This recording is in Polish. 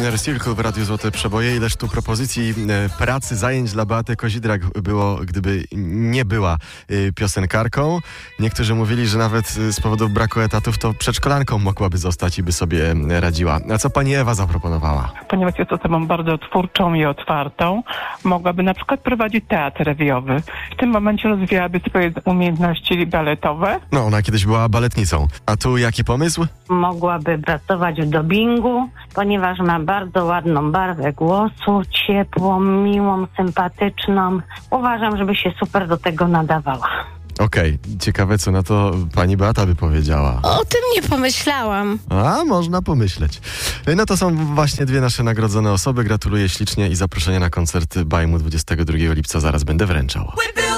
Inner Circle w Radiu Złote Przeboje. Ileż tu propozycji pracy, zajęć dla Beaty Kozidrak było, gdyby nie była piosenkarką. Niektórzy mówili, że nawet z powodu braku etatów to przedszkolanką mogłaby zostać i by sobie radziła. A co pani Ewa zaproponowała? Ponieważ jest osobą bardzo twórczą i otwartą, mogłaby na przykład prowadzić teatr rewiowy. W tym momencie rozwijałaby swoje umiejętności baletowe. No, ona kiedyś była baletnicą. A tu jaki pomysł? Mogłaby pracować w dubbingu, ponieważ ma bardzo ładną barwę głosu, ciepłą, miłą, sympatyczną. Uważam, żeby się super do tego nadawała. Okej, ciekawe co na to pani Beata by powiedziała. O tym nie pomyślałam. A, można pomyśleć. No to są właśnie dwie nasze nagrodzone osoby. Gratuluję ślicznie i zaproszenie na koncert Bajmu 22 lipca zaraz będę wręczał.